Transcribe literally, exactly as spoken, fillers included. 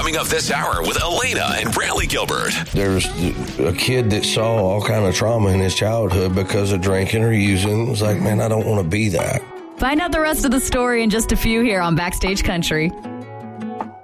Coming up this hour with Elena and Brantley Gilbert. There's a kid that saw all kind of trauma in his childhood because of drinking or using. It's like, man, I don't want to be that. Find out the rest of the story in just a few here on Backstage Country.